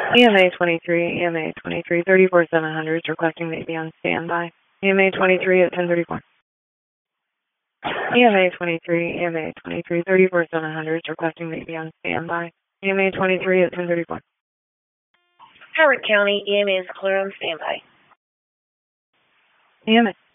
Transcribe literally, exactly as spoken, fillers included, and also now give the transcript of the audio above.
E M A twenty-three, E M A twenty-three, thirty-four seven hundred is requesting that you be on standby. E M A twenty-three at ten thirty-four. E M A twenty-three, E M A twenty-three, thirty-four seven hundred is requesting that you be on standby. E M A twenty-three at ten thirty-four. Howard County, E M A is clear on standby. E M A.